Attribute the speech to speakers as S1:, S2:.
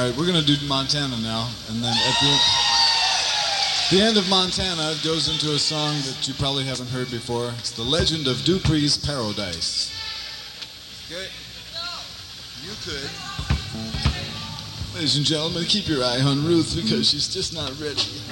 S1: right, we're gonna do Montana now, and then at the end of Montana, it goes into a song that you probably haven't heard before. It's The Legend of Dupree's Paradise. Okay? You could. Ladies and gentlemen, keep your eye on Ruth because she's just not ready.